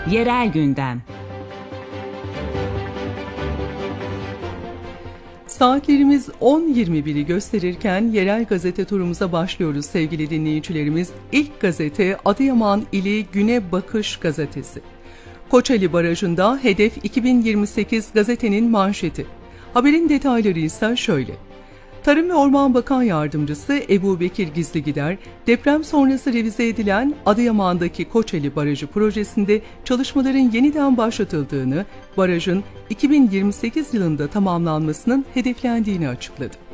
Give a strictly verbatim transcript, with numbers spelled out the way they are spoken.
Yerel gündem. Saatlerimiz on yirmi biri gösterirken yerel gazete turumuza başlıyoruz sevgili dinleyicilerimiz. İlk gazete Adıyaman ili Güne Bakış gazetesi. Koçeli Barajı'nda hedef iki bin yirmi sekiz gazetenin manşeti. Haberin detayları ise şöyle. Tarım ve Orman Bakan Yardımcısı Ebu Bekir Gizligider, deprem sonrası revize edilen Adıyaman'daki Koçeli Barajı projesinde çalışmaların yeniden başlatıldığını, barajın iki bin yirmi sekiz yılında tamamlanmasının hedeflendiğini açıkladı.